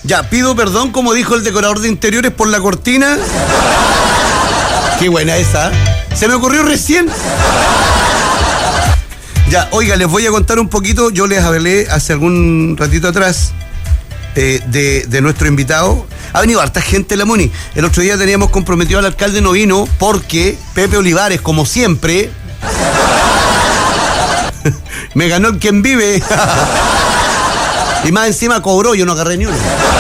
Ya, pido perdón, como dijo el decorador de interiores, por la cortina. Qué buena esa. Se me ocurrió recién. Ya, oiga, les voy a contar un poquito. Yo les hablé hace algún ratito atrás de nuestro invitado. Ha venido harta gente la Muni. El otro día teníamos comprometido al alcalde, no vino porque Pepe Olivares, como siempre, me ganó el quien vive. Y más encima cobró, yo no agarré ni uno.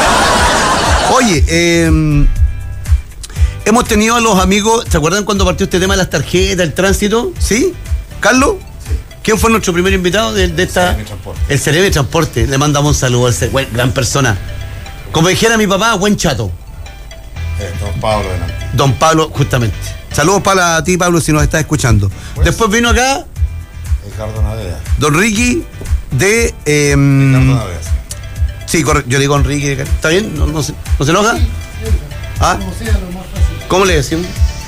Oye, hemos tenido a los amigos. ¿Se acuerdan cuando partió este tema de las tarjetas, el tránsito? ¿Sí? ¿Carlos? ¿Quién fue nuestro primer invitado de esta? El Ceremi de Transporte. Le mandamos un saludo a ese gran persona. Como dijera mi papá, buen chato. Don Pablo delante. Don Pablo, justamente. Saludos para ti, Pablo, si nos estás escuchando. Pues, después vino acá Ricardo Naveda. Don Ricky de... Ricardo Naveda. Sí, yo digo Enrique. ¿Está bien? ¿No se enoja? ¿Ah? ¿Cómo le decimos?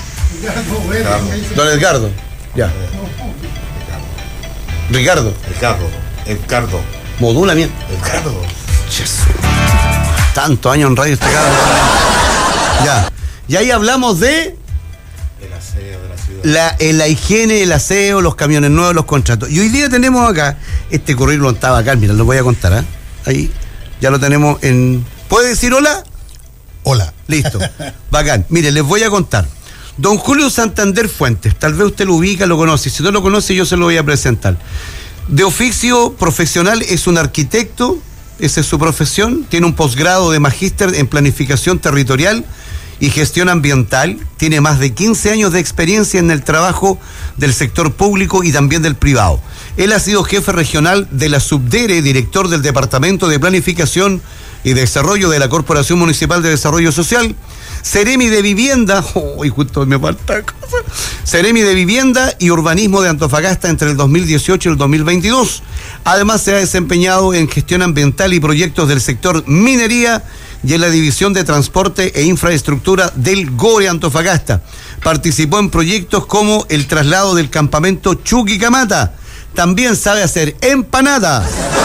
Don Edgardo. Ya. Ricardo. Modula bien. Ricardo. Jesús. Tantos años en radio este cabrón. Ya. Y ahí hablamos de... El aseo de la ciudad. La higiene, el aseo, los camiones nuevos, los contratos. Y hoy día tenemos acá, este currículum estaba acá, mira, lo voy a contar, ¿eh? Ahí, ya lo tenemos en... ¿Puede decir hola? Hola. Listo. Bacán. Mire, les voy a contar. Don Julio Santander Fuentes, tal vez usted lo ubica, lo conoce. Si no lo conoce, yo se lo voy a presentar. De oficio profesional es un arquitecto, esa es su profesión. Tiene un posgrado de magíster en planificación territorial y gestión ambiental. Tiene más de 15 años de experiencia en el trabajo del sector público y también del privado. Él ha sido jefe regional de la Subdere, director del Departamento de Planificación y Desarrollo de la Corporación Municipal de Desarrollo Social, Ceremi de Vivienda, y justo me falta cosa, Ceremi de Vivienda y Urbanismo de Antofagasta entre el 2018 y el 2022. Además se ha desempeñado en gestión ambiental y proyectos del sector minería y en la División de Transporte e Infraestructura del GORE Antofagasta. Participó en proyectos como el traslado del campamento Chuquicamata. También sabe hacer empanada.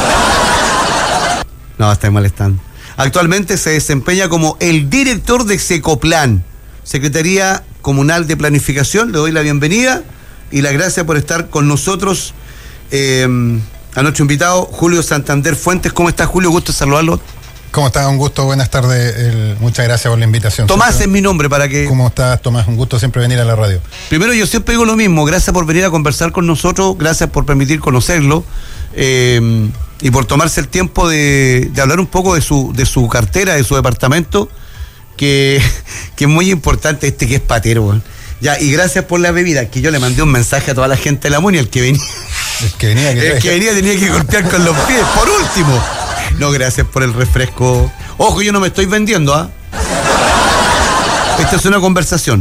No, está molestando. Actualmente se desempeña como el director de Secoplan, Secretaría Comunal de Planificación. Le doy la bienvenida y la gracias por estar con nosotros a nuestro invitado Julio Santander Fuentes. ¿Cómo está, Julio? Gusto saludarlo. ¿Cómo estás? Un gusto, buenas tardes. Muchas gracias por la invitación. Tomás siempre es mi nombre para que... ¿Cómo estás, Tomás? Un gusto siempre venir a la radio. Primero, yo siempre digo lo mismo. Gracias por venir a conversar con nosotros. Gracias por permitir conocerlo. Y por tomarse el tiempo de hablar un poco de su cartera, de su departamento, que es muy importante, que es patero, bueno. Ya, y gracias por la bebida, que yo le mandé un mensaje a toda la gente de la Muni, el que venía tenía que golpear con los pies, por último. No, gracias por el refresco. Ojo, yo no me estoy vendiendo, ¿ah? Esta es una conversación.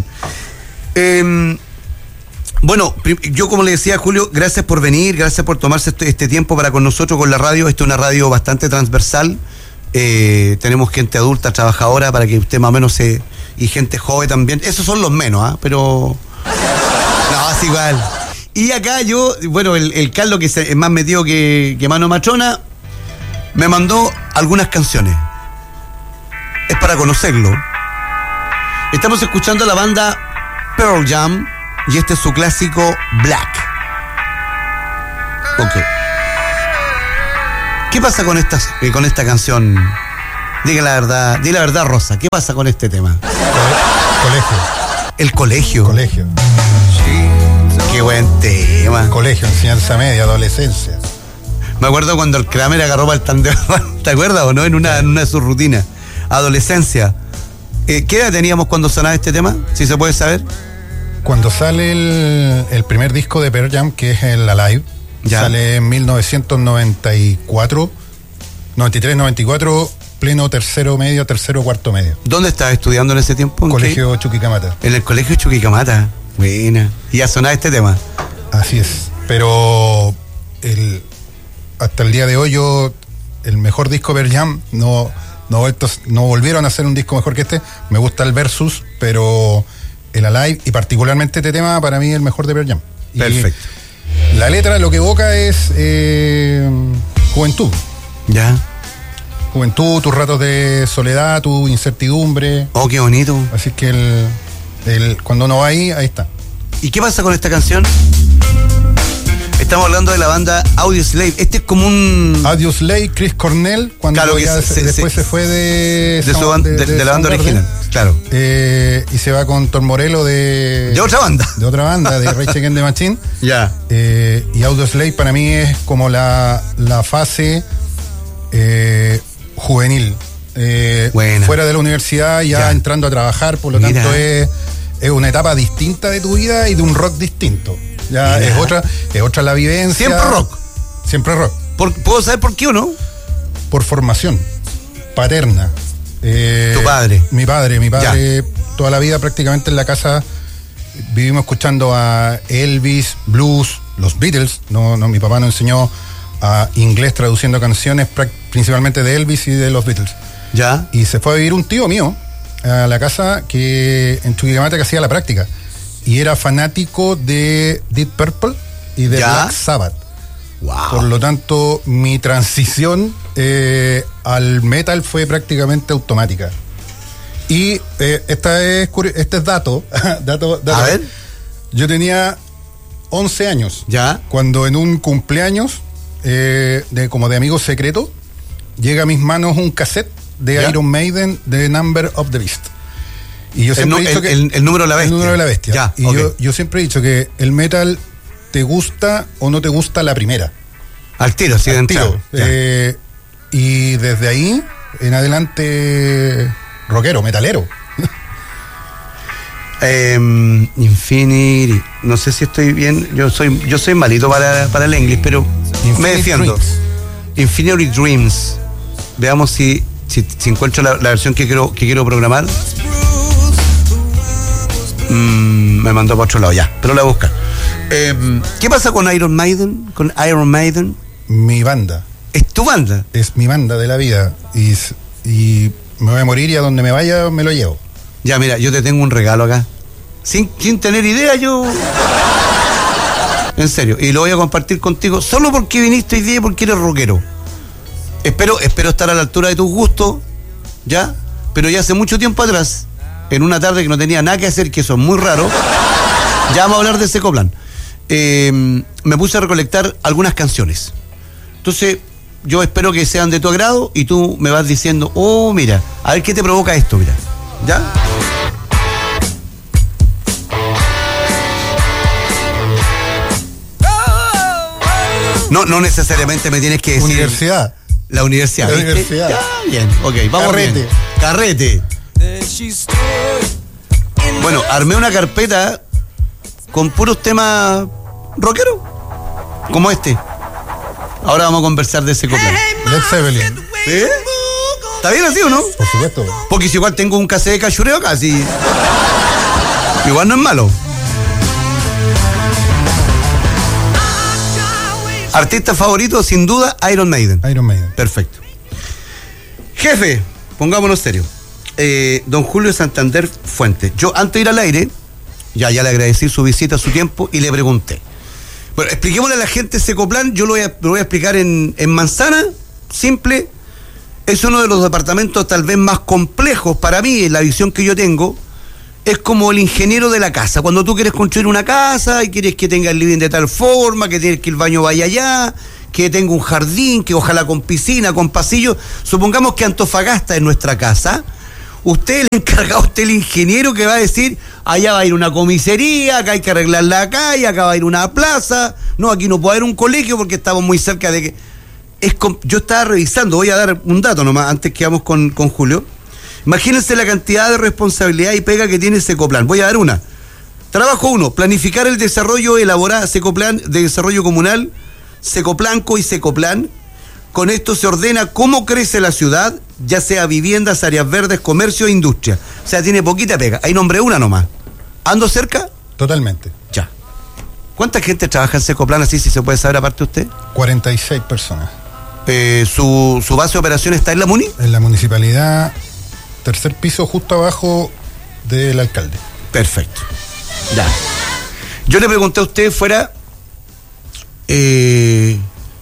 Bueno, yo como le decía a Julio, gracias por venir, gracias por tomarse este tiempo para con nosotros, con la radio. Esta es una radio bastante transversal. Tenemos gente adulta, trabajadora, para que usted más o menos y gente joven también. Esos son los menos, ¿ah? Pero... No, es igual. Y acá yo, bueno, el Carlos, que es más metido que mano matrona, me mandó algunas canciones. Es para conocerlo. Estamos escuchando a la banda Pearl Jam y este es su clásico Black. Ok. ¿Qué pasa con esta canción? Diga la verdad, Rosa. ¿Qué pasa con este tema? Colegio. El colegio. Colegio. Qué buen tema. Colegio, enseñanza media, adolescencia. Me acuerdo cuando el Kramer agarró para el tandeo. ¿Te acuerdas o no? En una de sus rutinas. Adolescencia. ¿Qué edad teníamos cuando sonaba este tema? Si se puede saber. Cuando sale el primer disco de Pearl Jam, que es el Alive, ya. Sale en 1994, 93, 94, pleno tercero, cuarto medio. ¿Dónde estabas estudiando en ese tiempo? Colegio Chuquicamata. En el colegio Chuquicamata. Buena. Y ya sonaba este tema. Así es. Pero hasta el día de hoy el mejor disco de Pearl Jam no volvieron a hacer un disco mejor que este. Me gusta el Versus, pero el Alive y particularmente este tema para mí es el mejor de Pearl Jam. Perfecto. La letra lo que evoca es juventud. Ya. juventud, tus ratos de soledad, tu incertidumbre. Oh, qué bonito. Así que cuando uno va ahí está. ¿Y qué pasa con esta canción? Estamos hablando de la banda Audioslave. Este es como un... Audioslave, Chris Cornell, cuando claro, ya después se fue de la banda original. Claro. Y se va con Tom Morello de otra banda. De otra banda, de Rage Against the Machine. Ya. Y Audioslave para mí es como la fase juvenil. Fuera de la universidad, ya entrando a trabajar, por lo tanto es una etapa distinta de tu vida y de un rock distinto. Ya es otra la vivencia. Siempre rock. ¿Puedo saber por qué o no? Por formación paterna. ¿Tu padre? Mi padre toda la vida prácticamente en la casa vivimos escuchando a Elvis, blues, los Beatles. No, mi papá nos enseñó a inglés traduciendo canciones principalmente de Elvis y de los Beatles. Ya. Y se fue a vivir un tío mío a la casa que en Chuquicamata que hacía la práctica. Y era fanático de Deep Purple y de Black Sabbath. Wow. Por lo tanto, mi transición al metal fue prácticamente automática. Y este es dato. A ver. Yo tenía 11 años. Ya. Cuando en un cumpleaños como de amigo secreto llega a mis manos un cassette de Iron Maiden de Number of the Beast. Y yo siempre he dicho que el número de la bestia. El número de la bestia. Ya, y yo siempre he dicho que el metal te gusta o no te gusta la primera. Al tiro, sí, al tiro. Y desde ahí en adelante rockero, metalero. Infinity. No sé si estoy bien. Yo soy malito para el inglés, pero me defiendo. Infinity Dreams. Veamos si encuentro la versión que quiero programar. Me mandó para otro lado, ya, pero la voy a buscar. ¿Qué pasa con Iron Maiden? Mi banda. ¿Es tu banda? Es mi banda de la vida. Y me voy a morir y a donde me vaya me lo llevo. Ya, mira, yo te tengo un regalo acá. Sin tener idea, yo... En serio, y lo voy a compartir contigo solo porque viniste hoy día y porque eres rockero. Espero estar a la altura de tus gustos, ¿ya? Pero ya hace mucho tiempo atrás, en una tarde que no tenía nada que hacer, que eso es muy raro, ya vamos a hablar de Secoplan. Me puse a recolectar algunas canciones. Entonces, yo espero que sean de tu agrado y tú me vas diciendo, mira, a ver qué te provoca esto, mira. ¿Ya? No necesariamente me tienes que decir... Universidad. La universidad. La ¿viste? universidad. Ya, bien, ok, vamos bien. Carrete. Bueno, armé una carpeta con puros temas rockeros, como este. Ahora vamos a conversar de ese Secoplan. Led Zeppelin. ¿Eh? ¿Está bien así o no? Por supuesto. Porque si igual tengo un cassette de cachureo casi. Igual no es malo. Artista favorito, sin duda, Iron Maiden. Iron Maiden. Perfecto. Jefe, pongámonos serio. Don Julio Santander Fuentes. Yo, antes de ir al aire, ya le agradecí su visita, su tiempo, y le pregunté. Bueno, expliquémosle a la gente Secoplan. Yo lo voy a explicar en manzana, simple. Es uno de los departamentos tal vez más complejos para mí, en la visión que yo tengo. Es como el ingeniero de la casa. Cuando tú quieres construir una casa y quieres que tenga el living de tal forma, que tienes que el baño vaya allá, que tenga un jardín, que ojalá con piscina, con pasillo. Supongamos que Antofagasta es nuestra casa. Usted es el encargado, usted el ingeniero que va a decir, allá va a ir una comisaría, acá hay que arreglar la calle, acá va a ir una plaza. No, aquí no puede haber un colegio porque estamos muy cerca de que... Yo estaba revisando, voy a dar un dato nomás, antes que vamos con Julio. Imagínense la cantidad de responsabilidad y pega que tiene Secoplan. Voy a dar una. Trabajo 1, planificar el desarrollo, elaborar Secoplan de desarrollo comunal, Secoplanco y Secoplan. Con esto se ordena cómo crece la ciudad, ya sea viviendas, áreas verdes, comercio e industria. O sea, tiene poquita pega. Ahí nombré una nomás. ¿Ando cerca? Totalmente. Ya. ¿Cuánta gente trabaja en Secoplan así, si se puede saber aparte usted? 46 personas. ¿Su base de operaciones está en la MUNI? En la municipalidad, tercer piso, justo abajo del alcalde. Perfecto. Ya. Yo le pregunté a usted fuera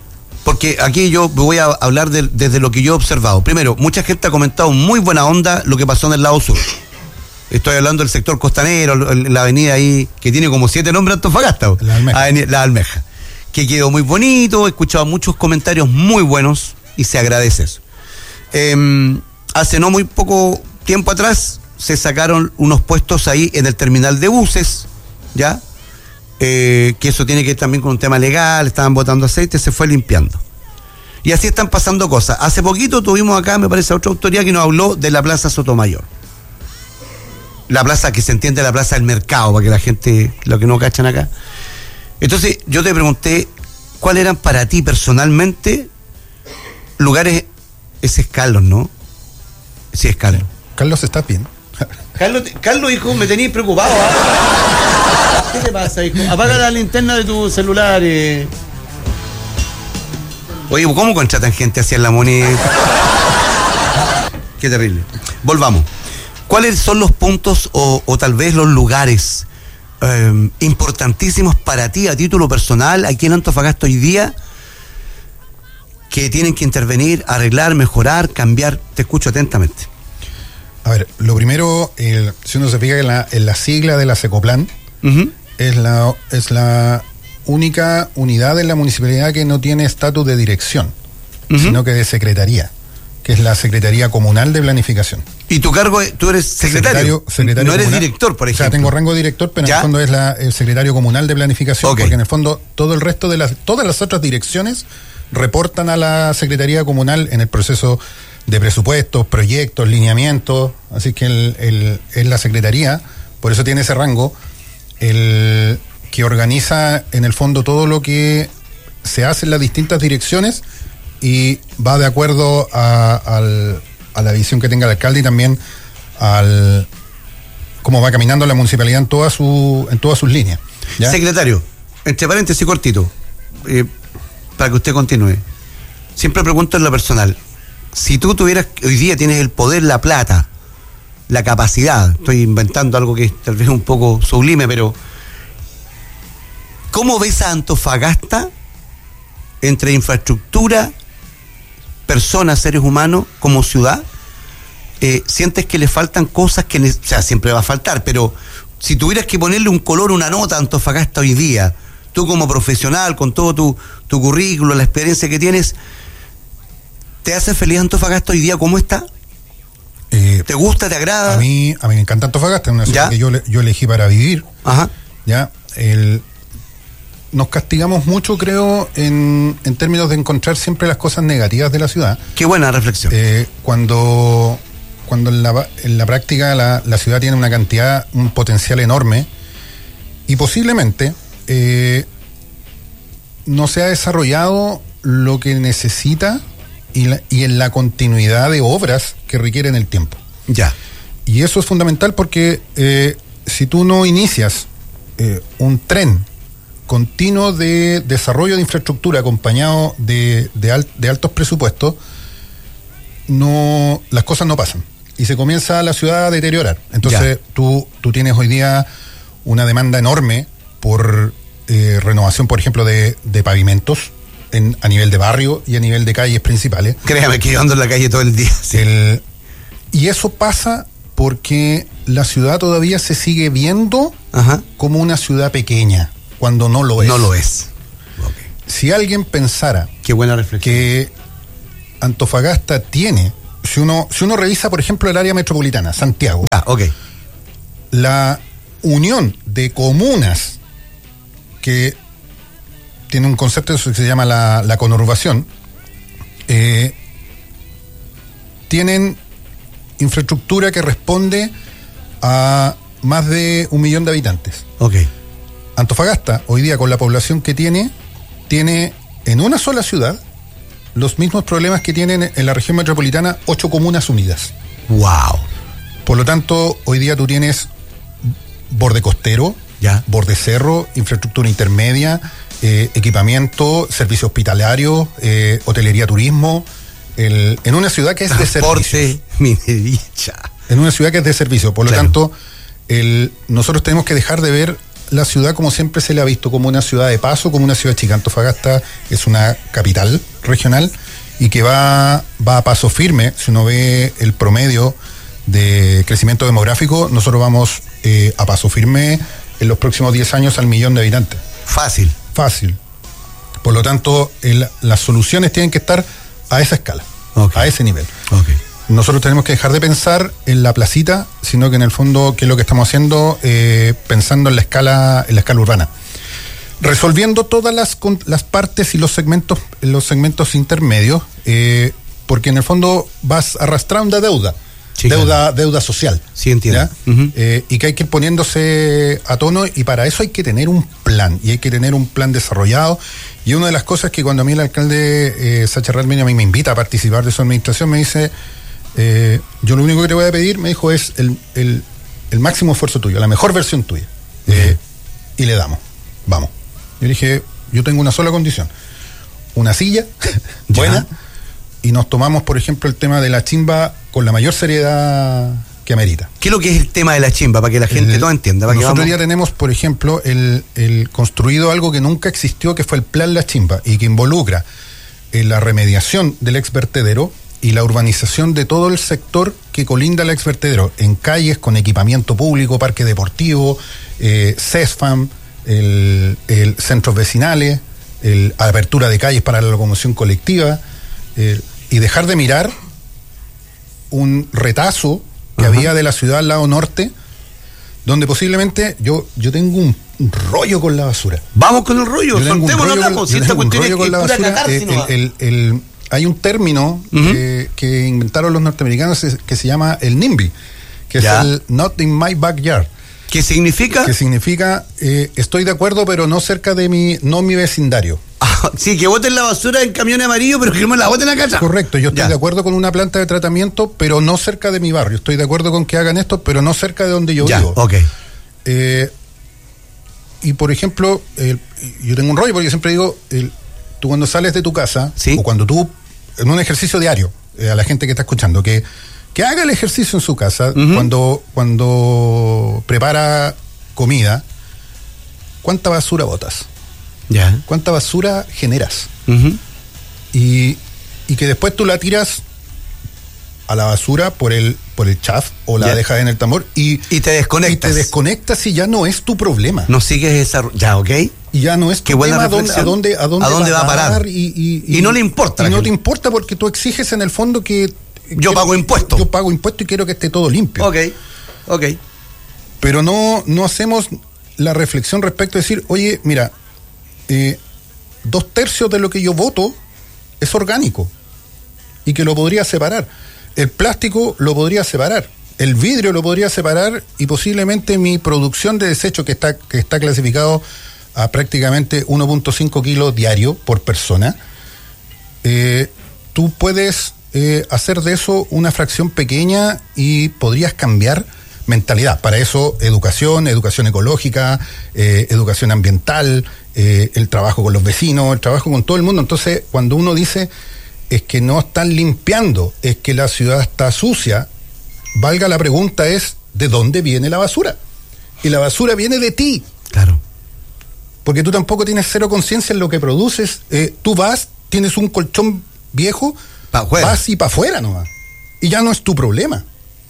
porque aquí yo voy a hablar desde lo que yo he observado. Primero, mucha gente ha comentado muy buena onda lo que pasó en el lado sur. Estoy hablando del sector costanero, la avenida ahí, que tiene como 7 nombres Antofagasta. La Almeja. Que quedó muy bonito, he escuchado muchos comentarios muy buenos y se agradece eso. Hace no muy poco tiempo atrás se sacaron unos puestos ahí en el terminal de buses, ¿ya? Que eso tiene que ver también con un tema legal, estaban botando aceite, se fue limpiando. Y así están pasando cosas. Hace poquito tuvimos acá, me parece, otra autoridad que nos habló de la Plaza Sotomayor. La plaza que se entiende, la plaza del mercado, para que la gente, lo que no cachan acá. Entonces, yo te pregunté, ¿cuáles eran para ti personalmente lugares? Ese es Carlos, ¿no? Sí, es Carlos. Carlos, ¿estás bien? Carlos, hijo, me tenías preocupado. ¿Qué te pasa, hijo? Apaga la linterna de tu celular. Oye, ¿cómo contratan gente hacia la moneda? Qué terrible. Volvamos. ¿Cuáles son los puntos o tal vez los lugares importantísimos para ti a título personal aquí en Antofagasta hoy día que tienen que intervenir, arreglar, mejorar, cambiar? Te escucho atentamente. A ver, lo primero, si uno se fija en la sigla de la Secoplan, es la única unidad en la municipalidad que no tiene estatus de dirección, sino que de secretaría, que es la Secretaría Comunal de Planificación. ¿Y tu cargo, tú eres secretario? Secretario no eres comunal, director, por ejemplo. O sea, tengo rango de director, pero ¿ya? En el fondo es el Secretario Comunal de Planificación, okay. Porque en el fondo todo el resto de todas las otras direcciones reportan a la Secretaría Comunal en el proceso de presupuestos, proyectos, lineamientos, así que es la Secretaría, por eso tiene ese rango, el que organiza en el fondo todo lo que se hace en las distintas direcciones y va de acuerdo a la visión que tenga el alcalde y también cómo va caminando la municipalidad en todas sus líneas. ¿Ya? Secretario, entre paréntesis cortito, para que usted continúe. Siempre pregunto en lo personal, si tú tuvieras, hoy día tienes el poder, la plata, la capacidad, estoy inventando algo que tal vez es un poco sublime, pero ¿cómo ves a Antofagasta entre infraestructura, personas, seres humanos, como ciudad? ¿Sientes que le faltan cosas que, o sea, siempre va a faltar, pero si tuvieras que ponerle un color, una nota a Antofagasta hoy día, tú como profesional, con todo tu currículo, la experiencia que tienes, ¿te hace feliz Antofagasta hoy día? ¿Cómo está? ¿Te gusta, te agrada? A mí me encanta Antofagasta, es una ciudad que yo elegí para vivir. Ajá. Ya, nos castigamos mucho, creo, en términos de encontrar siempre las cosas negativas de la ciudad. Qué buena reflexión. Cuando en la práctica la ciudad tiene un potencial enorme y posiblemente no se ha desarrollado lo que necesita y en la continuidad de obras que requieren el tiempo. Ya. Y eso es fundamental porque si tú no inicias un tren continuo de desarrollo de infraestructura acompañado de altos presupuestos, las cosas no pasan y se comienza la ciudad a deteriorar. Entonces tú tienes hoy día una demanda enorme por renovación, por ejemplo, de pavimentos a nivel de barrio y a nivel de calles principales. Créame que yo ando en la calle todo el día. Sí. Y eso pasa porque la ciudad todavía se sigue viendo como una ciudad pequeña, cuando no lo es. No lo es. Okay. Si alguien pensara qué buena reflexión, que Antofagasta tiene, si uno revisa, por ejemplo, el área metropolitana, Santiago, la unión de comunas que tiene un concepto que se llama la conurbación, tienen infraestructura que responde a más de 1 millón de habitantes. Okay. Antofagasta, hoy día con la población que tiene en una sola ciudad los mismos problemas que tienen en la región metropolitana 8 comunas unidas. ¡Wow! Por lo tanto, hoy día tú tienes borde costero, borde cerro, infraestructura intermedia, equipamiento, servicio hospitalario, hotelería, turismo, en una ciudad que es de servicio. En una ciudad que es de servicio. Por lo tanto, nosotros tenemos que dejar de ver la ciudad, como siempre se le ha visto, como una ciudad de paso, como una ciudad chica. Antofagasta es una capital regional y que va a paso firme. Si uno ve el promedio de crecimiento demográfico, nosotros vamos a paso firme en los próximos 10 años al 1.000.000 de habitantes. Fácil. Por lo tanto, las soluciones tienen que estar a esa escala, a ese nivel. Nosotros tenemos que dejar de pensar en la placita, sino que en el fondo, ¿qué es lo que estamos haciendo? Pensando en la escala urbana. Resolviendo todas las partes y los segmentos intermedios, porque en el fondo vas arrastrando deuda. Sí, deuda social. Sí, entiendo. Y que hay que ir poniéndose a tono, y para eso hay que tener un plan, y hay que tener un plan desarrollado. Y una de las cosas que cuando a mí el alcalde Sacha Radmini a mí me invita a participar de su administración, me dice, yo lo único que te voy a pedir, me dijo, es el máximo esfuerzo tuyo, la mejor versión tuya. Y le damos, vamos. Yo dije, yo tengo una sola condición, una silla buena, y nos tomamos, por ejemplo, el tema de la chimba con la mayor seriedad que amerita. ¿Qué es lo que es el tema de la chimba? Para que la gente no entienda. Nosotros ya tenemos, por ejemplo, el construido algo que nunca existió, que fue el Plan La Chimba, y que involucra la remediación del exvertedero y la urbanización de todo el sector que colinda al exvertedero, en calles con equipamiento público, parque deportivo, CESFAM, el centros vecinales, apertura de calles para la locomoción colectiva, y dejar de mirar un retazo que había de la ciudad al lado norte, donde posiblemente yo tengo un rollo con la basura. Vamos con el rollo, soltémonos la esta cuestión es pura catarsis. Hay un término que inventaron los norteamericanos que se llama el NIMBY, que es el Not in My Backyard. ¿Qué significa? Que significa estoy de acuerdo, pero no cerca de mi vecindario. Sí, que boten la basura en camiones amarillos, pero que no me la boten a casa. Correcto, yo estoy de acuerdo con una planta de tratamiento, pero no cerca de mi barrio. Estoy de acuerdo con que hagan esto, pero no cerca de donde yo vivo. Y por ejemplo, yo tengo un rollo porque siempre digo, tú cuando sales de tu casa, o cuando tú, en un ejercicio diario, a la gente que está escuchando, que haga el ejercicio en su casa, cuando prepara comida, ¿cuánta basura botas? ¿Cuánta basura generas? Y que después tú la tiras a la basura por el chaf, o la dejas en el tambor y te desconectas. Y te desconectas y ya no es tu problema. No sigues esa... Y ya no es tu tema a dónde va a parar. Y no le importa. Y no te importa porque tú exiges en el fondo que... Yo pago impuestos y quiero que esté todo limpio. Ok. Pero no hacemos la reflexión respecto a decir, oye, mira, 2/3 de lo que yo voto es orgánico y que lo podría separar. El plástico lo podría separar, el vidrio lo podría separar, y posiblemente mi producción de desecho, que está clasificado a prácticamente 1.5 kilos diario por persona, tú puedes hacer de eso una fracción pequeña y podrías cambiar mentalidad. Para eso, educación ecológica, educación ambiental, el trabajo con los vecinos, el trabajo con todo el mundo. Entonces, cuando uno dice es que no están limpiando, es que la ciudad está sucia, valga la pregunta es, ¿de dónde viene la basura? Y la basura viene de ti. Claro. Porque tú tampoco tienes cero conciencia en lo que produces. Tú tienes un colchón viejo, vas y para afuera nomás. Y ya no es tu problema.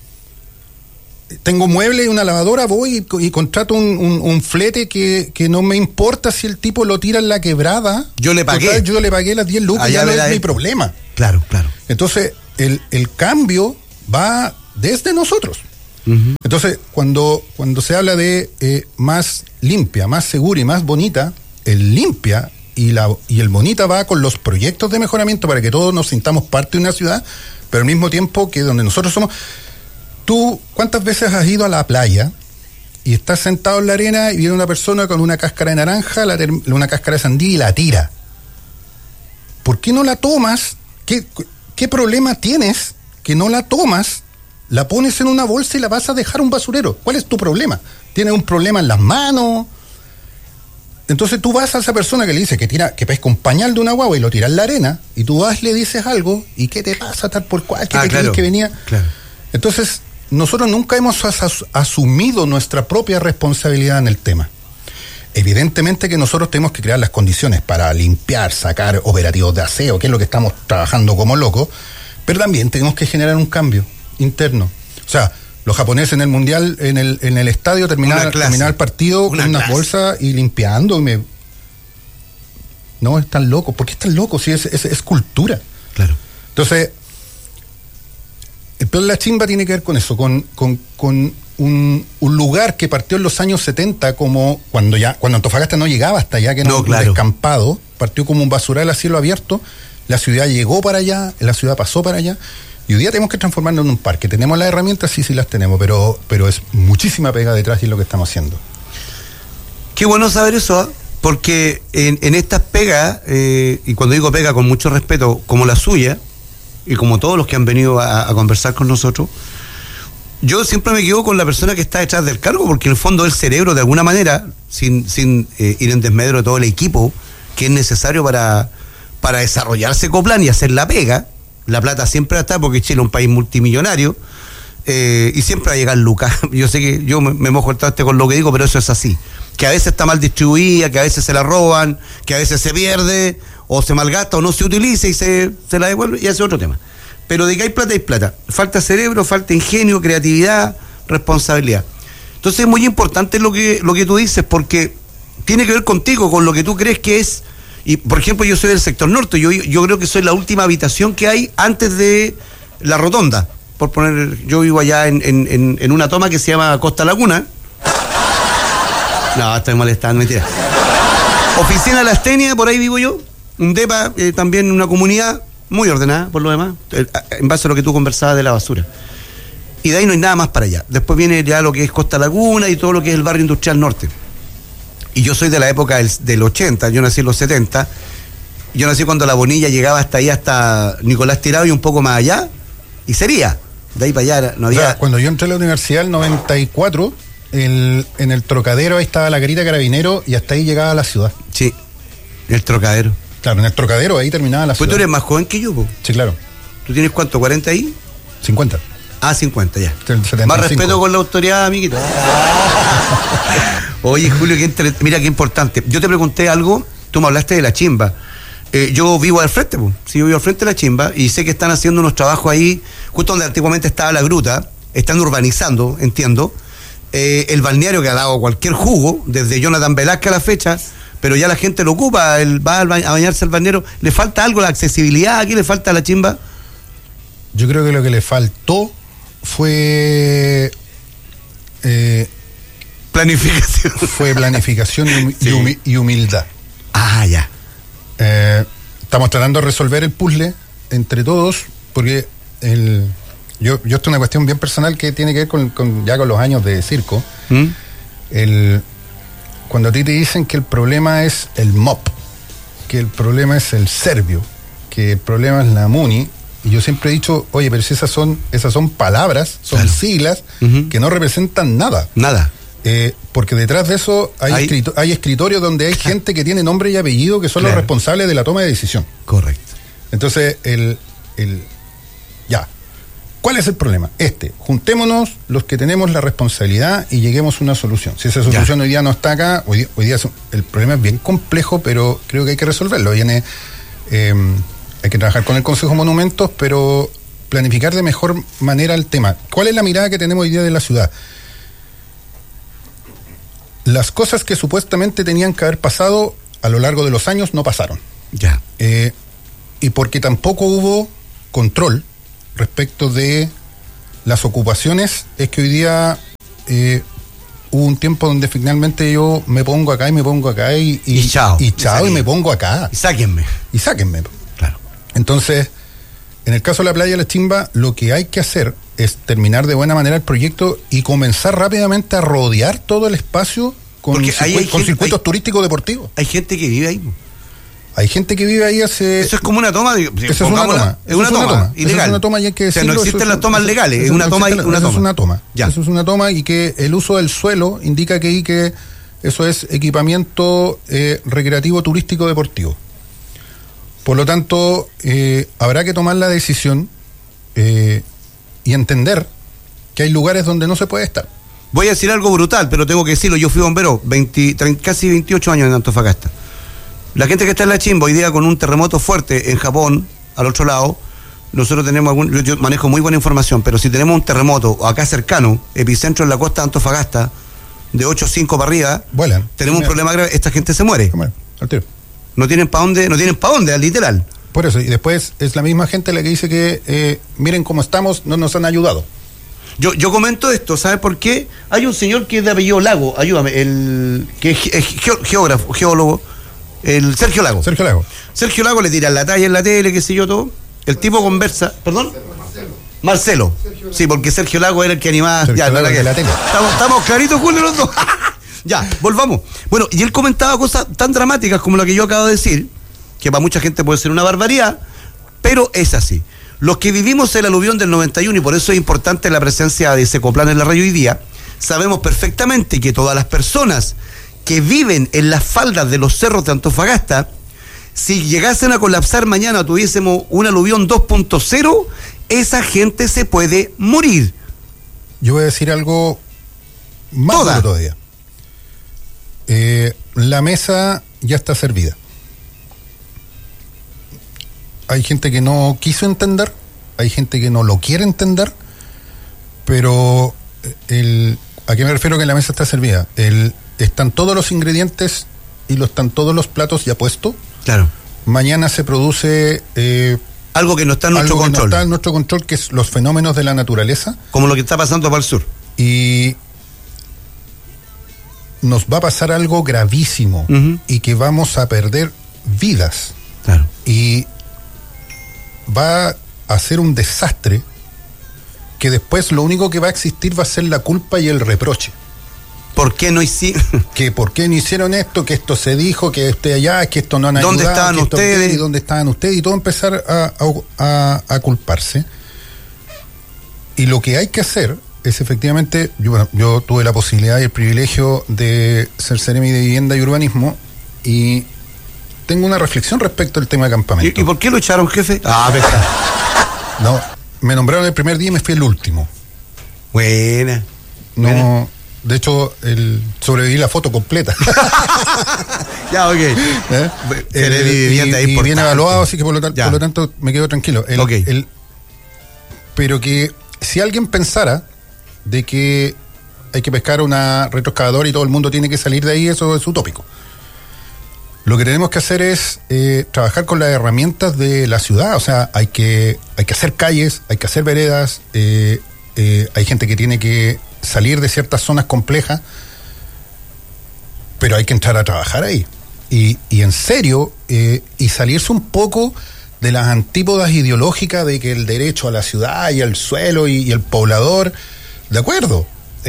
Tengo muebles y una lavadora, voy y contrato un flete que no me importa si el tipo lo tira en la quebrada. Yo le pagué. Total, yo le pagué las 10 lucas, ya no es mi problema. Claro. Entonces, el cambio va desde nosotros. Entonces, cuando se habla de más limpia, más segura y más bonita, el limpia y el bonita va con los proyectos de mejoramiento para que todos nos sintamos parte de una ciudad, pero al mismo tiempo que donde nosotros somos... Tú, ¿cuántas veces has ido a la playa y estás sentado en la arena y viene una persona con una cáscara de naranja, una cáscara de sandía y la tira? ¿Por qué no la tomas? ¿Qué problema tienes que no la tomas, la pones en una bolsa y la vas a dejar a un basurero? ¿Cuál es tu problema? ¿Tienes un problema en las manos? Entonces tú vas a esa persona que le dice que pesca un pañal de una guagua y lo tira en la arena, y tú vas y le dices algo, ¿y qué te pasa tal por cual? ¿Qué te crees que venía? Claro. Entonces, nosotros nunca hemos asumido nuestra propia responsabilidad en el tema. evidentemente que nosotros tenemos que crear las condiciones para limpiar, sacar operativos de aseo, que es lo que estamos trabajando como locos, pero también tenemos que generar un cambio interno. O sea, los japoneses en el mundial, en el estadio terminaban el partido con unas bolsas y limpiando. No, están locos. ¿Por qué están locos? Si es cultura. Claro. Entonces, el plan de la chimba tiene que ver con eso, con un lugar que partió en los años 70 como cuando Antofagasta no llegaba hasta allá, que era un descampado, partió como un basural a cielo abierto, la ciudad llegó para allá, la ciudad pasó para allá, y hoy día tenemos que transformarnos en un parque. ¿Tenemos las herramientas? Sí las tenemos, pero es muchísima pega detrás y es lo que estamos haciendo. Qué bueno saber eso, porque en estas pegas, y cuando digo pega con mucho respeto, como la suya, y como todos los que han venido a conversar con nosotros, yo siempre me quedo con la persona que está detrás del cargo, porque en el fondo el cerebro, de alguna manera, sin ir en desmedro de todo el equipo que es necesario para desarrollarse Coplan y hacer la pega. La plata siempre está, porque Chile es un país multimillonario, y siempre va a llegar lucas. Yo sé que yo me mojo el traste con lo que digo, pero eso es así. Que a veces está mal distribuida, que a veces se la roban, que a veces se pierde, o se malgasta, o no se utiliza y se la devuelve, y ese es otro tema. Pero de que hay plata. Falta cerebro, falta ingenio, creatividad, responsabilidad. Entonces es muy importante lo que tú dices, porque tiene que ver contigo, con lo que tú crees que es. Y por ejemplo, yo soy del sector norte, yo creo que soy la última habitación que hay antes de la rotonda. Por poner, yo vivo allá en una toma que se llama Costa Laguna. No, estoy molestando, mentira. Oficina La Astenia, por ahí vivo yo. Un depa, también una comunidad muy ordenada, por lo demás, en base a lo que tú conversabas de la basura. Y de ahí no hay nada más para allá. Después viene ya lo que es Costa Laguna y todo lo que es el barrio industrial norte. Y yo soy de la época del 80, yo nací en los 70. Yo nací cuando la Bonilla llegaba hasta ahí, hasta Nicolás Tirado y un poco más allá, y sería. De ahí para allá no había... O sea, cuando yo entré a la universidad, el 94, en el Trocadero ahí estaba la Garita Carabinero y hasta ahí llegaba la ciudad. Sí, el Trocadero. Claro, en el Trocadero ahí terminaba la ciudad. Pues tú eres más joven que yo, po. Sí, claro. ¿Tú tienes cuánto, 40 ahí? 50. Ah, 50, ya. 75. Más respeto con la autoridad, amiguito. Oye, Julio, mira qué importante. Yo te pregunté algo, tú me hablaste de la chimba. Yo vivo al frente, pues. Sí, yo vivo al frente de la chimba y sé que están haciendo unos trabajos ahí, justo donde antiguamente estaba la gruta. Están urbanizando, entiendo. El balneario que ha dado cualquier jugo, desde Jonathan Velázquez a la fecha, pero ya la gente lo ocupa, va a bañarse al balneario. ¿Le falta algo, la accesibilidad? ¿Aquí le falta a la chimba? Yo creo que lo que le faltó fue planificación. Fue planificación y humildad. Ah, ya. Estamos tratando de resolver el puzzle entre todos, porque yo esto es una cuestión bien personal que tiene que ver con los años de circo. Cuando a ti te dicen que el problema es el MOP, que el problema es el Servio, que el problema es la MUNI, y yo siempre he dicho, oye, pero si esas son palabras, son claro, siglas que no representan nada. Nada. Porque detrás de eso hay escritorios donde hay gente que tiene nombre y apellido que son los responsables de la toma de decisión. Correcto. Entonces, ya. ¿Cuál es el problema? Juntémonos los que tenemos la responsabilidad y lleguemos a una solución. Si esa solución hoy día no está acá, hoy día el problema es bien complejo, pero creo que hay que resolverlo. Hay que trabajar con el Consejo Monumentos, pero planificar de mejor manera el tema. ¿Cuál es la mirada que tenemos hoy día de la ciudad? Las cosas que supuestamente tenían que haber pasado a lo largo de los años no pasaron. Ya. Y porque tampoco hubo control respecto de las ocupaciones, es que hoy día hubo un tiempo donde finalmente yo me pongo acá y me pongo acá y chao, y me pongo acá. Y sáquenme. Claro. Entonces, en el caso de la playa de la Chimba, lo que hay que hacer es terminar de buena manera el proyecto y comenzar rápidamente a rodear todo el espacio con circuitos turísticos deportivos. Hay gente que vive ahí. Hay gente que vive ahí hace... Eso es como una toma. Eso es una toma. Es una toma ilegal. Es una toma y hay que decirlo. O sea, no existen las tomas legales. Es una toma y una toma. Eso es una toma. Ya. Eso es una toma y que el uso del suelo indica que eso es equipamiento recreativo, turístico, deportivo. Por lo tanto, habrá que tomar la decisión y entender que hay lugares donde no se puede estar. Voy a decir algo brutal, pero tengo que decirlo. Yo fui bombero casi 28 años en Antofagasta. La gente que está en la chimba hoy día con un terremoto fuerte en Japón, al otro lado, nosotros tenemos yo manejo muy buena información, pero si tenemos un terremoto acá cercano, epicentro en la costa de Antofagasta, de 8-5 para arriba, vuelan. Tenemos un problema grave, esta gente se muere. Al tiro. No tienen para dónde, literal. Por eso, y después es la misma gente la que dice que miren cómo estamos, no nos han ayudado. Yo comento esto, ¿sabes por qué? Hay un señor que es de apellido Lago, ayúdame, que es geólogo, el Sergio Lago. Sergio Lago le tiran la talla en la tele, qué sé yo, todo. El tipo conversa, ¿perdón? Marcelo. Sí, porque Sergio Lago era el que animaba. Ya, no que la tele. Estamos claritos, Julio, los dos. Ya, volvamos. Bueno, y él comentaba cosas tan dramáticas como la que yo acabo de decir, que para mucha gente puede ser una barbaridad, pero es así. Los que vivimos el aluvión del 91, y por eso es importante la presencia de Secoplan en la radio hoy día, sabemos perfectamente que todas las personas que viven en las faldas de los cerros de Antofagasta, si llegasen a colapsar mañana, tuviésemos un aluvión 2.0, esa gente se puede morir. Yo voy a decir algo más duro todavía. La mesa ya está servida. Hay gente que no quiso entender, hay gente que no lo quiere entender, pero ¿a qué me refiero que la mesa está servida? Están todos los ingredientes y están todos los platos ya puestos. Claro. Mañana se produce algo que no está en nuestro control. No está en nuestro control, que es los fenómenos de la naturaleza. Como lo que está pasando para el sur. Y nos va a pasar algo gravísimo, y que vamos a perder vidas. Claro. Y va a ser un desastre que después lo único que va a existir va a ser la culpa y el reproche. ¿Por qué no hicieron? Que por qué no hicieron esto, que esto se dijo, que esto allá, que esto no han ayudado. ¿Dónde estaban ustedes? ¿Dónde estaban ustedes? Y todo empezar a culparse. Y lo que hay que hacer es efectivamente, yo tuve la posibilidad y el privilegio de ser seremi de vivienda y urbanismo, y tengo una reflexión respecto al tema de campamento. ¿Y por qué lo echaron, jefe? No, me nombraron el primer día y me fui el último. Buena. No, de hecho, sobreviví la foto completa. Ya, ok. Y bien evaluado, así que por lo tanto me quedo tranquilo. Pero que si alguien pensara de que hay que pescar una retroexcavadora y todo el mundo tiene que salir de ahí, eso es utópico. Lo que tenemos que hacer es trabajar con las herramientas de la ciudad. O sea, hay que hacer calles, hay que hacer veredas, hay gente que tiene que salir de ciertas zonas complejas, pero hay que entrar a trabajar ahí. Y en serio, y salirse un poco de las antípodas ideológicas de que el derecho a la ciudad y al suelo y el poblador, de acuerdo.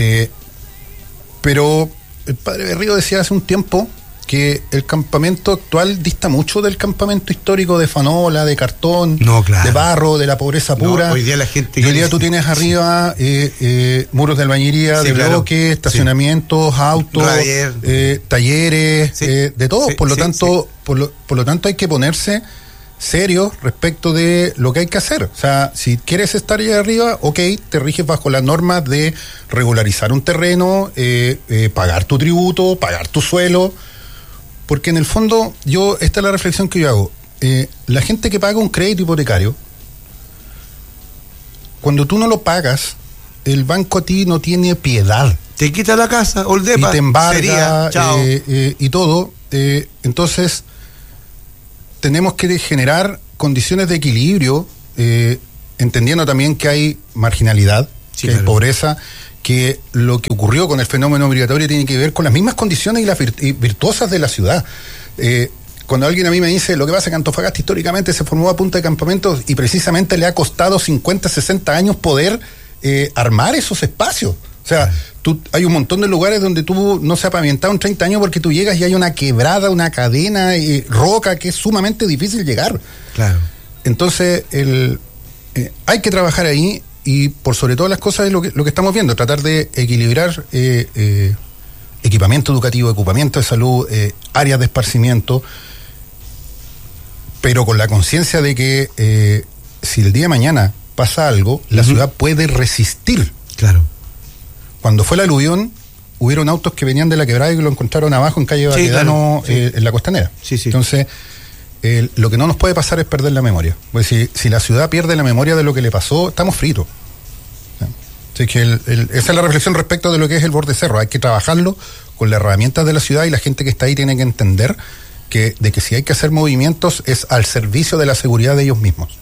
Pero el padre Berrío decía hace un tiempo que el campamento actual dista mucho del campamento histórico de fanola, de cartón, de barro, de la pobreza pura. Hoy día la gente... Hoy día tú tienes arriba muros de albañiría, de bloque, estacionamientos, autos, talleres, de todo. Por lo tanto hay que ponerse serios respecto de lo que hay que hacer. O sea, si quieres estar allá arriba, ok, te riges bajo las normas de regularizar un terreno, pagar tu tributo, pagar tu suelo. Porque en el fondo, esta es la reflexión que yo hago. La gente que paga un crédito hipotecario, cuando tú no lo pagas, el banco a ti no tiene piedad. Te quita la casa, o el depa, y te embarga, y todo. Entonces, tenemos que generar condiciones de equilibrio, entendiendo también que hay marginalidad, que hay pobreza, que lo que ocurrió con el fenómeno migratorio tiene que ver con las mismas condiciones y las virtuosas de la ciudad. Cuando alguien a mí me dice, lo que pasa es que Antofagasta históricamente se formó a punta de campamentos y precisamente le ha costado 50, 60 años poder armar esos espacios. O sea, hay un montón de lugares donde tú no se ha pavimentado en 30 años porque tú llegas y hay una quebrada, una cadena, roca, que es sumamente difícil llegar. Claro. Entonces, hay que trabajar ahí. Y por sobre todas las cosas es lo que estamos viendo, tratar de equilibrar equipamiento educativo, equipamiento de salud, áreas de esparcimiento, pero con la conciencia de que si el día de mañana pasa algo, la ciudad puede resistir. Claro. cuando fue el aluvión, hubieron autos que venían de la quebrada y que lo encontraron abajo en calle Baquedano, sí, claro, en la Costanera. Sí. Entonces, lo que no nos puede pasar es perder la memoria. Pues si la ciudad pierde la memoria de lo que le pasó, estamos fritos. Así que esa es la reflexión respecto de lo que es el borde cerro. Hay que trabajarlo con las herramientas de la ciudad y la gente que está ahí tiene que entender que si hay que hacer movimientos es al servicio de la seguridad de ellos mismos.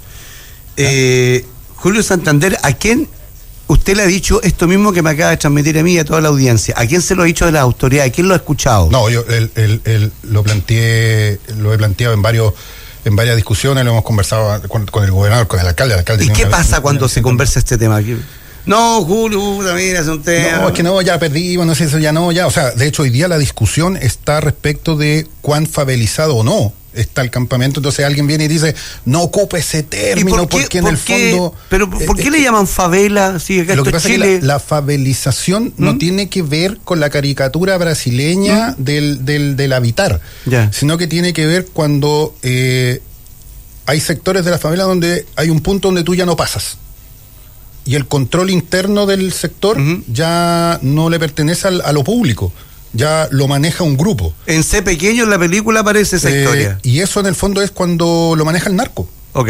Julio Santander, ¿a quién usted le ha dicho esto mismo que me acaba de transmitir a mí y a toda la audiencia? ¿A quién se lo ha dicho de las autoridades? ¿Quién lo ha escuchado? No, yo lo he planteado en varias discusiones, lo hemos conversado con el gobernador, con el alcalde. ¿Y qué pasa cuando se conversa este tema aquí? No, Julio, mira, es un tema. No, es que no, ya perdimos, no sé, eso ya no, ya. O sea, de hecho, hoy día la discusión está respecto de cuán favelizado o no está el campamento. Entonces alguien viene y dice, no ocupe ese término, porque en el fondo... ¿Pero por qué le llaman favela? Sí, acá lo que pasa Chile. es que la favelización no tiene que ver con la caricatura brasileña del habitar, sino que tiene que ver cuando hay sectores de la favela donde hay un punto donde tú ya no pasas. Y el control interno del sector ya no le pertenece a lo público, ya lo maneja un grupo. En C pequeño en la película aparece esa historia. Y eso en el fondo es cuando lo maneja el narco. Ok.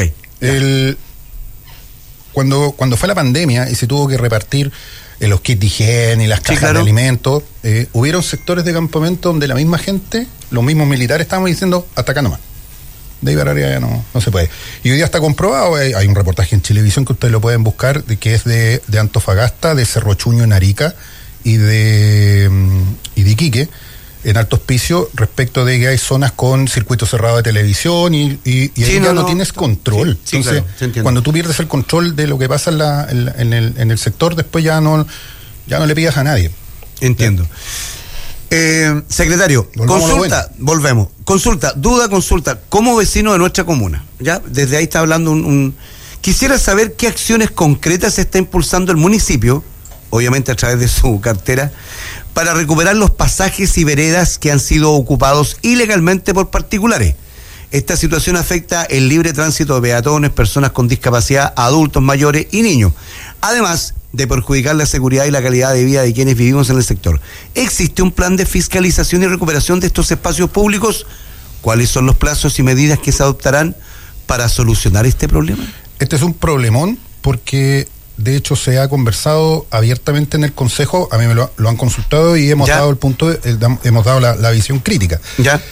Cuando fue la pandemia y se tuvo que repartir los kits de higiene y las cajas de alimentos, hubieron sectores de campamento donde la misma gente, los mismos militares, estábamos diciendo, hasta acá nomás. De ahí para arriba ya no se puede. Y hoy día está comprobado, hay un reportaje en Chilevisión que ustedes lo pueden buscar, que es de Antofagasta, de Cerro Chuño en Arica y de Iquique, en Alto Hospicio, respecto de que hay zonas con circuito cerrado de televisión y ahí ya no tienes control. Sí, entonces, claro, cuando tú pierdes el control de lo que pasa en el sector, después ya no le pidas a nadie. Entiendo. Secretario, volvemos. Consulta, como vecino de nuestra comuna, ya desde ahí está hablando quisiera saber qué acciones concretas está impulsando el municipio, obviamente a través de su cartera, para recuperar los pasajes y veredas que han sido ocupados ilegalmente por particulares. Esta situación afecta el libre tránsito de peatones, personas con discapacidad, adultos mayores y niños, además de perjudicar la seguridad y la calidad de vida de quienes vivimos en el sector. ¿Existe un plan de fiscalización y recuperación de estos espacios públicos? ¿Cuáles son los plazos y medidas que se adoptarán para solucionar este problema? Este es un problemón porque de hecho se ha conversado abiertamente en el Consejo, a mí me lo han consultado y hemos dado hemos dado la visión crítica.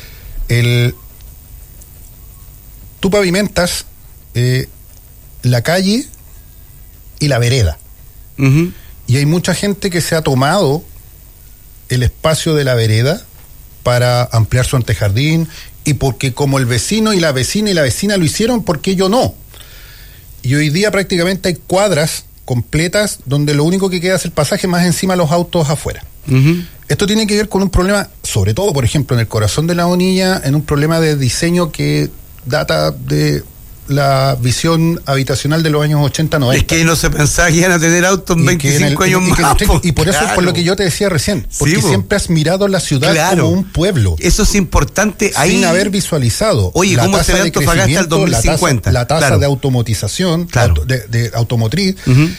Tú pavimentas la calle y la vereda. Y hay mucha gente que se ha tomado el espacio de la vereda para ampliar su antejardín, y porque como el vecino y la vecina lo hicieron, ¿por qué yo no? Y hoy día prácticamente hay cuadras completas donde lo único que queda es el pasaje, más encima los autos afuera. Esto tiene que ver con un problema, sobre todo, por ejemplo, en el corazón de La Bonilla, en un problema de diseño que data de la visión habitacional de los años 80-90. Es que no se pensaba que iban a tener autos en 25 años más. Y por eso es por lo que yo te decía recién, porque siempre has mirado la ciudad como un pueblo. Eso es importante. Sin haber visualizado la ¿cómo tasa se ve de crecimiento, hasta el 2050? La tasa de automatización, de automotriz.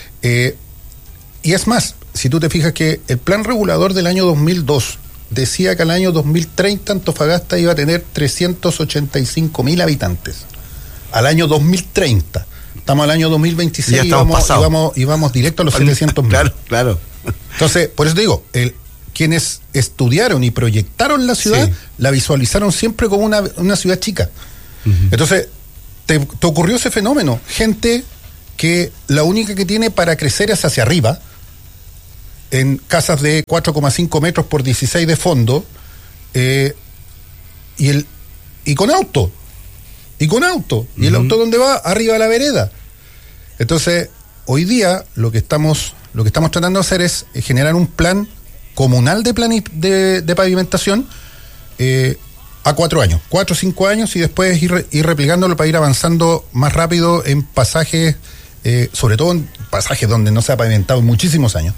Y es más, si tú te fijas que el plan regulador del año 2002 decía que al año 2030 Antofagasta iba a tener 385.000 habitantes. Al año 2030. Estamos al año 2026 y vamos directo a los 700.000. Claro. Entonces, por eso te digo, quienes estudiaron y proyectaron la ciudad, la visualizaron siempre como una ciudad chica. Entonces, te ocurrió ese fenómeno. Gente que la única que tiene para crecer es hacia arriba, en casas de 4,5 metros por 16 de fondo, y con auto. Y el auto ¿dónde va? Arriba de la vereda. Entonces, hoy día lo que estamos tratando de hacer es generar un plan comunal de pavimentación a 4 años, 4 o 5 años, y después ir replicándolo para ir avanzando más rápido en pasajes, sobre todo en pasajes donde no se ha pavimentado en muchísimos años.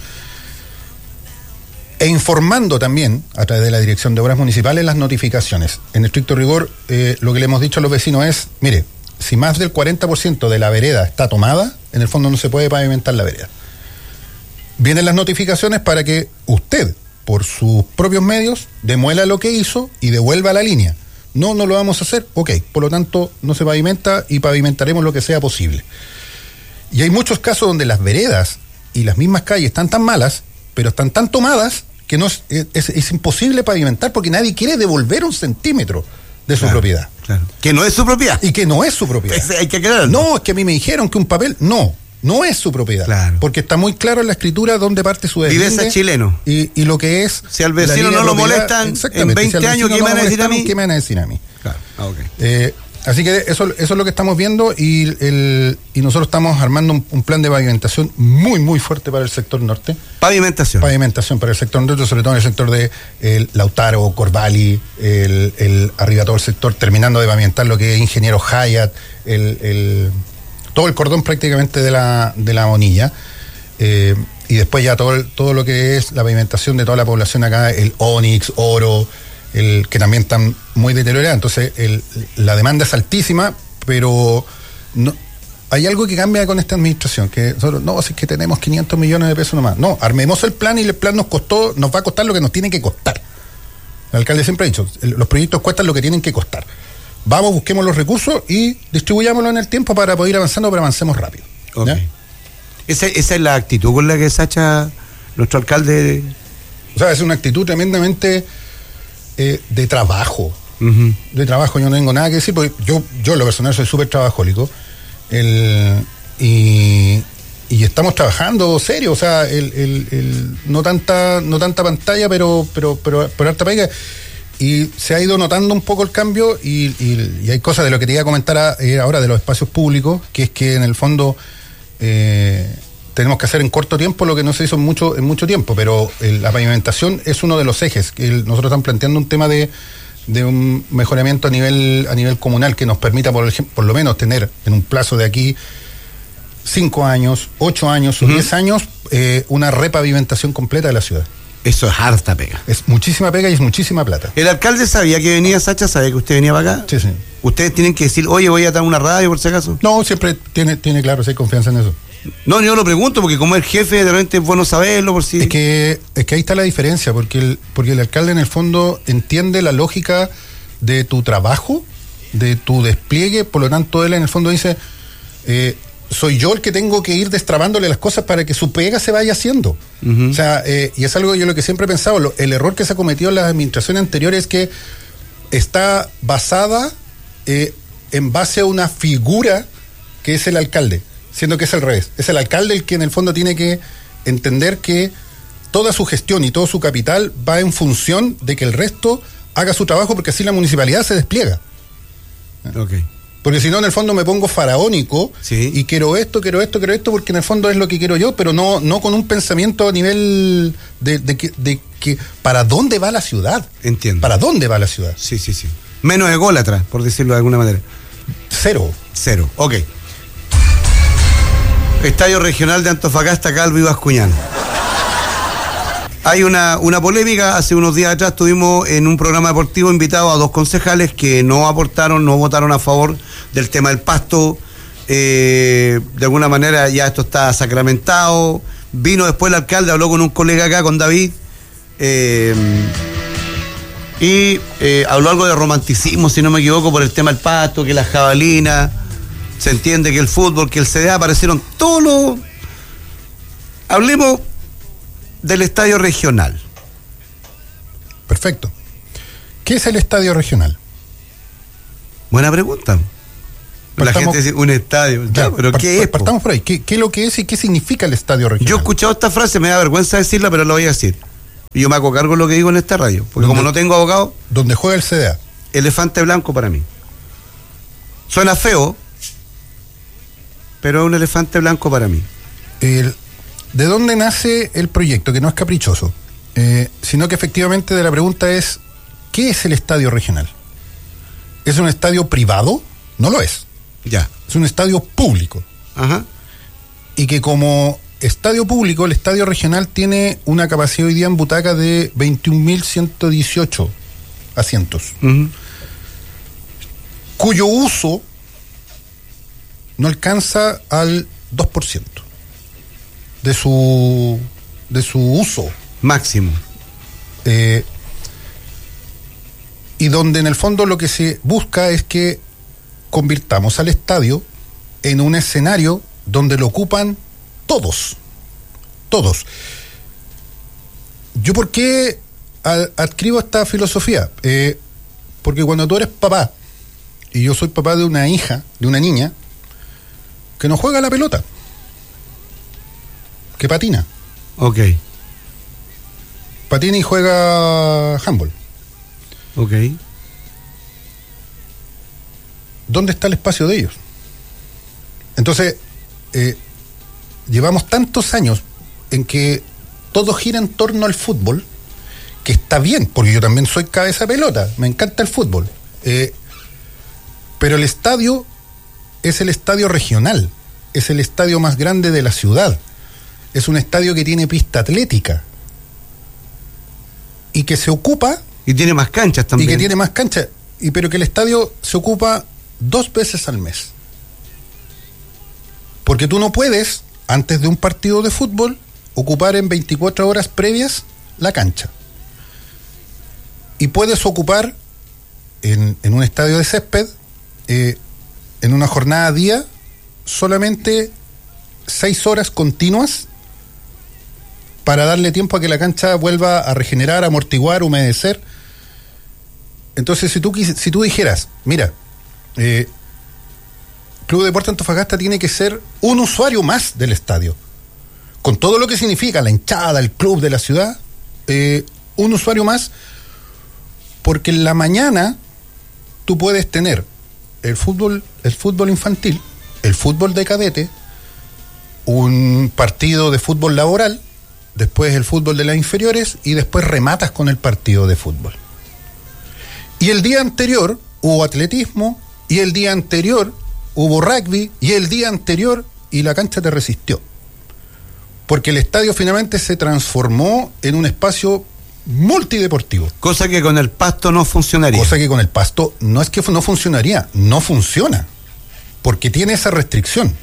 E informando también, a través de la Dirección de Obras Municipales, las notificaciones. En estricto rigor, lo que le hemos dicho a los vecinos es, mire, si más del 40% de la vereda está tomada, en el fondo no se puede pavimentar la vereda. vienen las notificaciones para que usted, por sus propios medios, demuela lo que hizo y devuelva la línea. No lo vamos a hacer, ok, por lo tanto no se pavimenta y pavimentaremos lo que sea posible. Y hay muchos casos donde las veredas y las mismas calles están tan malas, pero están tan tomadas que es imposible pavimentar porque nadie quiere devolver 1 centímetro de su propiedad. Claro. Que no es su propiedad. Y que no es su propiedad. Hay que aclararlo. No, es que a mí me dijeron que un papel, no es su propiedad. Claro. Porque está muy claro en la escritura dónde parte su deslinde. Viveza chileno. Y lo que es... Si al vecino no lo molestan en 20 años, ¿qué me van a decir a mí? ¿Qué me van a decir a mí? Claro. Okay. Así que eso es lo que estamos viendo y nosotros estamos armando un plan de pavimentación muy, muy fuerte para el sector norte. Pavimentación para el sector norte, sobre todo en el sector de Lautaro, Corvali, arriba todo el sector, terminando de pavimentar lo que es Ingeniero Hayat, todo el cordón prácticamente de la Bonilla. Y después ya todo lo que es la pavimentación de toda la población acá, el Onix, Oro, que también están muy deterioradas. Entonces la demanda es altísima, pero no, hay algo que cambia con esta administración, que nosotros, no, es que tenemos 500 millones de pesos nomás. No, armemos el plan y el plan nos va a costar lo que nos tiene que costar. El alcalde siempre ha dicho, los proyectos cuestan lo que tienen que costar. Vamos, busquemos los recursos y distribuyámoslo en el tiempo para poder ir avanzando, pero avancemos rápido. Okay. Esa es la actitud con la que sacha nuestro alcalde. O sea, es una actitud tremendamente de trabajo. Uh-huh. De trabajo, yo no tengo nada que decir, porque yo en lo personal soy súper trabajólico. Y estamos trabajando serio, o sea, no tanta pantalla, pero harta pega. Y se ha ido notando un poco el cambio y hay cosas de lo que te iba a comentar ahora de los espacios públicos, que es que en el fondo tenemos que hacer en corto tiempo lo que no se hizo en mucho tiempo, pero la pavimentación es uno de los ejes. Nosotros estamos planteando un tema de un mejoramiento a nivel comunal que nos permita, por lo menos, tener en un plazo de aquí 5 años, 8 años o 10 años una repavimentación completa de la ciudad. Eso es harta pega. Es muchísima pega y es muchísima plata. ¿El alcalde sabía que venía Sacha? ¿Sabía que usted venía para acá? Sí. ¿Ustedes tienen que decir, oye, voy a dar una radio por si acaso? No, siempre tiene claro, si hay confianza en eso. No, yo lo pregunto porque como el jefe, de repente es bueno saberlo por si... Es que ahí está la diferencia, porque el alcalde en el fondo entiende la lógica de tu trabajo, de tu despliegue, por lo tanto él en el fondo dice, soy yo el que tengo que ir destrabándole las cosas para que su pega se vaya haciendo. Uh-huh. O sea, y es algo que yo lo que siempre he pensado, el error que se ha cometido en las administraciones anteriores es que está basada en base a una figura que es el alcalde, siendo que es al revés. Es el alcalde el que en el fondo tiene que entender que toda su gestión y todo su capital va en función de que el resto haga su trabajo, porque así la municipalidad se despliega. Okay. Porque si no, en el fondo me pongo faraónico, sí, y quiero esto, porque en el fondo es lo que quiero yo, pero no con un pensamiento a nivel de que ¿para dónde va la ciudad? Entiendo. ¿Para dónde va la ciudad? Sí. Menos ególatra, por decirlo de alguna manera. Cero. Ok. Estadio Regional de Antofagasta, Calvo y Bascuñán. Hay una polémica. Hace unos días atrás tuvimos en un programa deportivo invitados a 2 concejales que no votaron a favor del tema del pasto. De alguna manera ya esto está sacramentado. Vino después el alcalde, habló con un colega acá, con David, y habló algo de romanticismo, si no me equivoco, por el tema del pasto, que la jabalina, se entiende que el fútbol, que el CDA, aparecieron todos los... Hablemos del estadio regional. Perfecto. ¿Qué es el estadio regional? Buena pregunta. La gente dice un estadio. Claro, pero ¿qué es? Partamos por ahí. ¿Qué es lo que es y qué significa el estadio regional? Yo he escuchado esta frase, me da vergüenza decirla, pero la voy a decir. Y yo me hago cargo de lo que digo en esta radio. Porque como no tengo abogado... ¿Dónde juega el CDA? Elefante blanco para mí. Suena feo, pero es un elefante blanco para mí. ¿De dónde nace el proyecto? Que no es caprichoso, sino que efectivamente de la pregunta es, ¿qué es el estadio regional? ¿Es un estadio privado? No lo es. Ya. Es un estadio público. Ajá. Y que como estadio público, el estadio regional tiene una capacidad hoy día en butaca de 21.118 asientos. Uh-huh. Cuyo uso no alcanza al 2% de su uso máximo. Y donde en el fondo lo que se busca es que convirtamos al estadio en un escenario donde lo ocupan todos. ¿Yo por qué adscribo esta filosofía? Porque cuando tú eres papá, y yo soy papá de una hija, de una niña, que no juega a la pelota, que patina. Ok. Patina y juega handball. Ok. ¿Dónde está el espacio de ellos? Entonces, llevamos tantos años en que todo gira en torno al fútbol, que está bien, porque yo también soy cabeza de pelota, me encanta el fútbol. Pero el estadio es el estadio regional, es el estadio más grande de la ciudad, es un estadio que tiene pista atlética y que se ocupa... Y tiene más canchas también. Y que tiene más canchas, pero que el estadio se ocupa 2 veces al mes. Porque tú no puedes, antes de un partido de fútbol, ocupar en 24 horas previas la cancha. Y puedes ocupar en un estadio de césped, en una jornada a día, solamente 6 horas continuas para darle tiempo a que la cancha vuelva a regenerar, amortiguar, humedecer. Entonces, si tú dijeras, mira, Club Deportes Antofagasta tiene que ser un usuario más del estadio, con todo lo que significa la hinchada, el club de la ciudad, un usuario más, porque en la mañana tú puedes tener el fútbol infantil, el fútbol de cadete, un partido de fútbol laboral, después el fútbol de las inferiores y después rematas con el partido de fútbol. Y el día anterior hubo atletismo, y el día anterior hubo rugby, y el día anterior, y la cancha te resistió. Porque el estadio finalmente se transformó en un espacio multideportivo. Cosa que con el Pasto no funcionaría. Cosa que con el Pasto no es que no funcionaría, no funciona. Porque tiene esa restricción.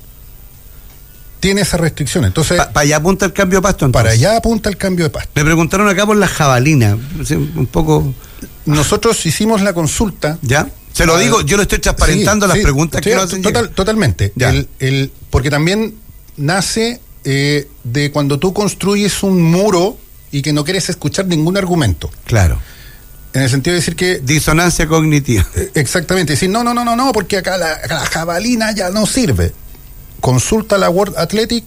Entonces, para allá apunta el cambio de Pasto, entonces. Para allá apunta el cambio de Pasto. Me preguntaron acá por la jabalina, un poco... Nosotros hicimos la consulta. ¿Ya? Se lo digo, yo lo estoy transparentando, las preguntas que nos hacen. Totalmente. Porque también nace de cuando tú construyes un muro y que no quieres escuchar ningún argumento. Claro. En el sentido de decir que... Disonancia cognitiva. Exactamente. Decir, no, porque acá la jabalina ya no sirve. Consulta la World Athletic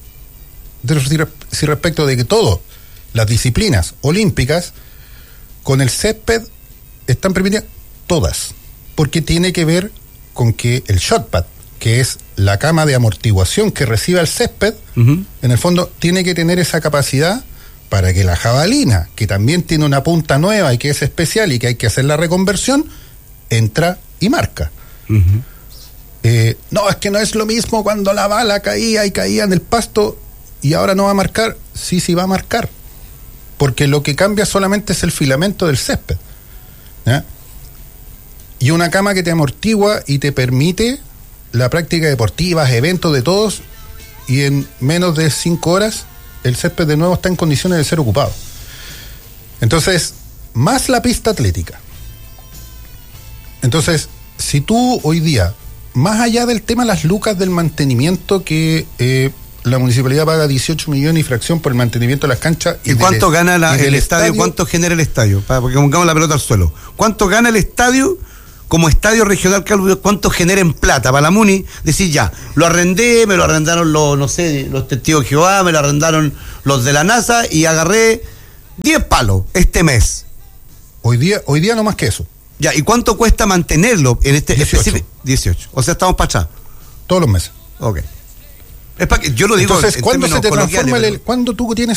si respecto de que todas las disciplinas olímpicas con el césped están permitidas, todas, porque tiene que ver con que el shotpad, que es la cama de amortiguación que recibe el césped, en el fondo tiene que tener esa capacidad para que la jabalina, que también tiene una punta nueva y que es especial y que hay que hacer la reconversión, entra y marca. No, es que no es lo mismo cuando la bala caía en el pasto y ahora no va a marcar. Sí va a marcar, porque lo que cambia solamente es el filamento del césped, ¿ya? Y una cama que te amortigua y te permite la práctica deportiva, eventos de todos, y en menos de 5 horas el césped de nuevo está en condiciones de ser ocupado. Entonces, más la pista atlética. Entonces, si tú hoy día, más allá del tema de las lucas del mantenimiento, que la municipalidad paga 18 millones y fracción por el mantenimiento de las canchas. ¿Y cuánto gana el estadio? ¿Cuánto genera el estadio? Porque pongamos la pelota al suelo. ¿Cuánto gana el estadio como estadio regional? ¿Cuánto genera en plata? Para la Muni, decir ya, lo arrendé, me lo arrendaron los testigos de Jehová, me lo arrendaron los de la NASA y agarré 10 palos este mes. Hoy día no más que eso. Ya, ¿y cuánto cuesta mantenerlo en este 18? 18. O sea, estamos para atrás. Todos los meses. Ok. Es para que yo lo digo. Entonces, ¿cuándo se te transforma coloquiales, cuando tú tienes